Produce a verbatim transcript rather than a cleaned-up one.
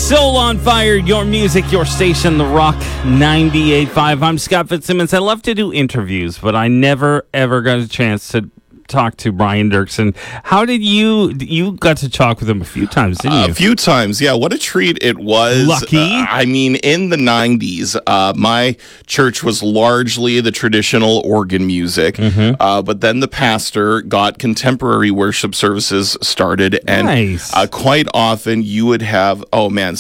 Soul on Fire, your music, your station, The Rock ninety-eight point five. I'm Scott Fitzsimmons. I love to do interviews, but I never, ever got a chance to talk to Brian Doerksen. How did you, you got to talk with him a few times, didn't you? Uh, a few times, yeah. What a treat it was. Lucky. Uh, I mean, in the nineties, uh, my church was largely the traditional organ music, mm-hmm. uh, but then the pastor got contemporary worship services started, and nice. uh, quite often you would have, oh man,